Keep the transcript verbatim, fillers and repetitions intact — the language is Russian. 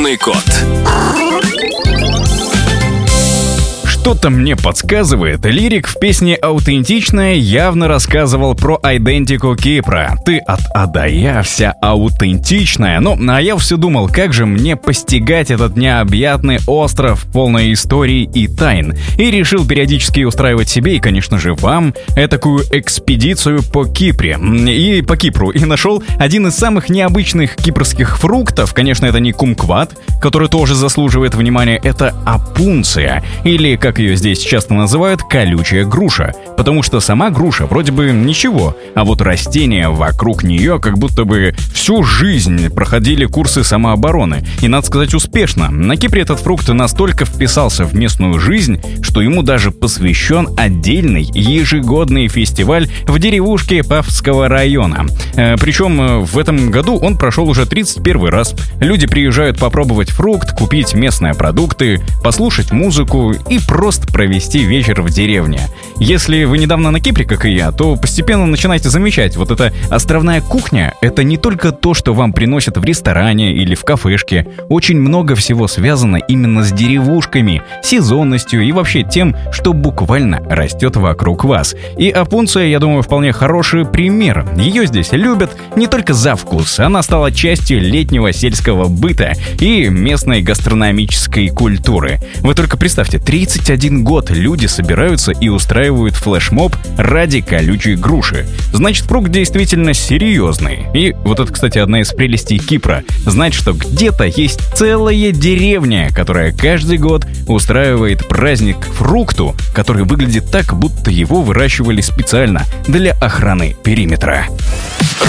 Культурный код. Что-то мне подсказывает, лирик в песне «Аутентичная» явно рассказывал про айдентику Кипра. Ты от А до Я вся аутентичная. Ну, а я все думал, как же мне постигать этот необъятный остров, полный историй и тайн. И решил периодически устраивать себе и, конечно же, вам этакую экспедицию по Кипре. И по Кипру. И нашел один из самых необычных кипрских фруктов. Конечно, это не кумкват, который тоже заслуживает внимания. Это опунция. Или, как ее здесь часто называют, колючая груша. Потому что сама груша вроде бы ничего, а вот растения вокруг нее как будто бы всю жизнь проходили курсы самообороны. И, надо сказать, успешно. На Кипре этот фрукт настолько вписался в местную жизнь, что ему даже посвящен отдельный ежегодный фестиваль в деревушке Павского района. Э, причем в этом году он прошел уже тридцать первый раз. Люди приезжают попробовать фрукт, купить местные продукты, послушать музыку и просто провести вечер в деревне. Если вы недавно на Кипре, как и я, то постепенно начинаете замечать, вот эта островная кухня — это не только то, что вам приносят в ресторане или в кафешке. Очень много всего связано именно с деревушками, сезонностью и вообще тем, что буквально растет вокруг вас. И опунция, я думаю, вполне хороший пример. Ее здесь любят не только за вкус, она стала частью летнего сельского быта и местной гастрономической культуры. Вы только представьте, тридцать один год люди собираются и устраивают флешмоб ради колючей груши. Значит, фрукт действительно серьезный. И вот это, кстати, одна из прелестей Кипра. Знать, что где-то есть целая деревня, которая каждый год устраивает праздник фрукту, который выглядит так, будто его выращивали специально для охраны периметра.